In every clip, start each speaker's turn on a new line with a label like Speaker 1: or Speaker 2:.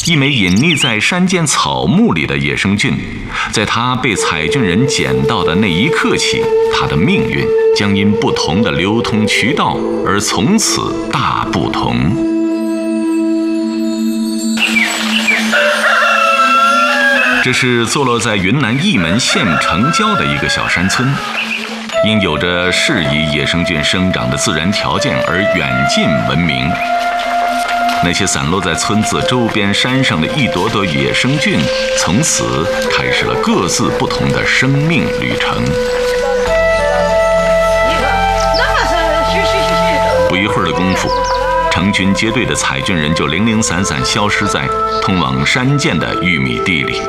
Speaker 1: 一枚隐匿在山间草木里的野生菌，在它被采菌人捡到的那一刻起，它的命运将因不同的流通渠道而从此大不同。这是坐落在云南义门县城郊的一个小山村，因有着适宜野生菌生长的自然条件而远近闻名。那些散落在村子周边山上的一朵朵野生菌，从此开始了各自不同的生命旅程。不一会儿的功夫，成群结队的采菌人就零零散散消失在通往山涧的玉米地里。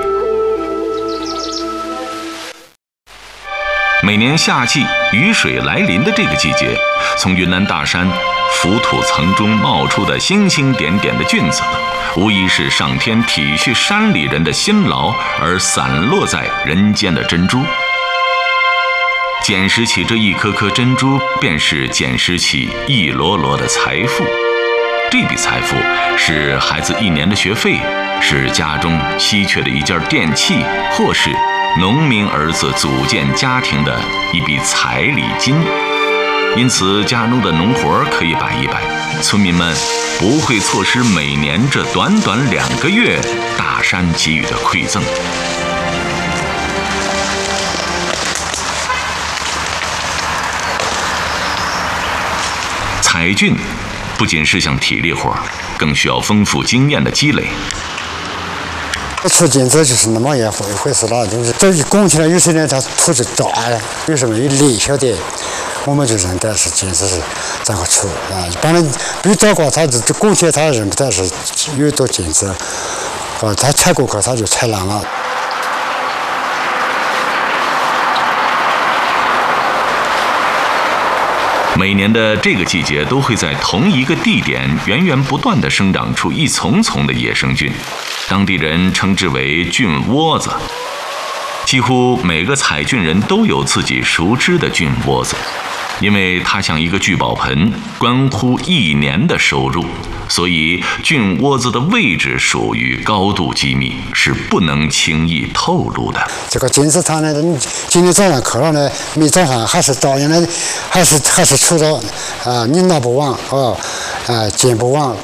Speaker 1: 每年夏季雨水来临的这个季节，从云南大山浮土层中冒出的星星点点的菌子，无疑是上天体恤山里人的辛劳而散落在人间的珍珠。捡拾起这一颗颗珍珠，便是捡拾起一摞摞的财富。这笔财富是孩子1年的学费，是家中稀缺的一件电器，或是农民儿子组建家庭的一笔彩礼金。因此，家中的农活可以摆一摆，村民们不会错失每年这短短2个月大山给予的馈赠。采菌不仅是项体力活，更需要丰富经验的积累。
Speaker 2: 出菌子就是那么一回事了，就是这一拱起来，有时呢它土就抓了，有什么有裂小点，我们就认得是菌子是这个出啊。一般人没找过，它这拱起来他认不得是有多菌子，他采过去他就采烂了。
Speaker 1: 每年的这个季节，都会在同一个地点源源不断地生长出一丛丛的野生菌，当地人称之为菌窝子。几乎每个采菌人都有自己熟知的菌窝子，因为它像一个聚宝盆，关乎1年的收入，所以菌窝子的位置属于高度机密，是不能轻易透露的。
Speaker 2: 这个菌子它呢，今天早上去了呢，明早上还是照样的，还是出着你拿不完见不完。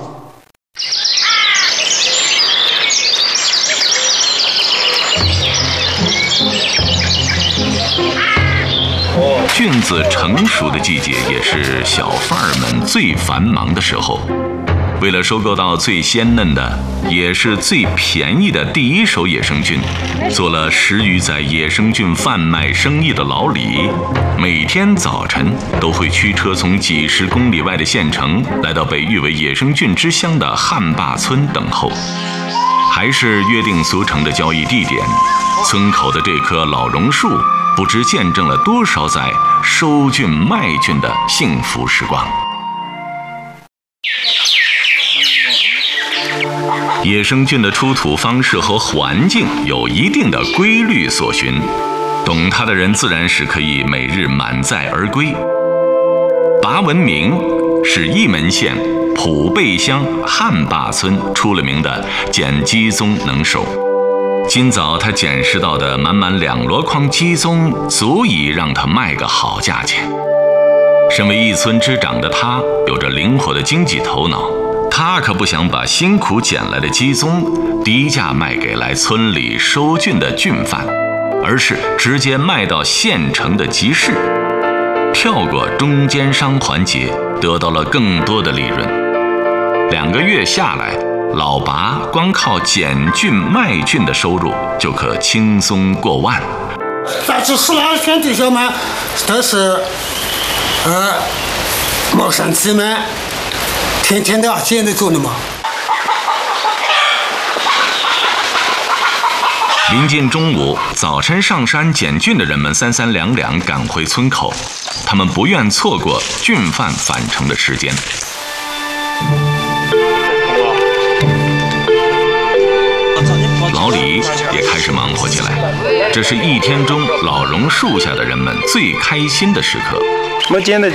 Speaker 1: 菌子成熟的季节，也是小贩儿们最繁忙的时候。为了收购到最鲜嫩的，也是最便宜的第一手野生菌，做了10余载野生菌贩卖生意的老李，每天早晨都会驱车从几10公里外的县城，来到被誉为野生菌之乡的汉坝村等候。还是约定俗成的交易地点，村口的这棵老榕树，不知见证了多少载收菌卖菌的幸福时光。野生菌的出土方式和环境有一定的规律所循，懂它的人自然是可以每日满载而归。拔文明是义门县普贝乡汉坝村出了名的捡鸡枞能手。今早他捡拾到的满满2箩筐鸡枞，足以让他卖个好价钱。身为一村之长的他，有着灵活的经济头脑，他可不想把辛苦捡来的鸡枞低价卖给来村里收菌的菌贩，而是直接卖到县城的集市，跳过中间商环节，得到了更多的利润。2个月下来，老拔光靠捡菌卖菌的收入就可轻松过万。
Speaker 3: 咱这12天弟兄们都是没生气们，天天都要捡得住的嘛。
Speaker 1: 临近中午，早晨上山捡菌的人们3三2两赶回村口，他们不愿错过菌贩返程的时间。老李也开始忙活起来，这是一天中老榕树下的人们最开心的时刻。
Speaker 4: 我捡的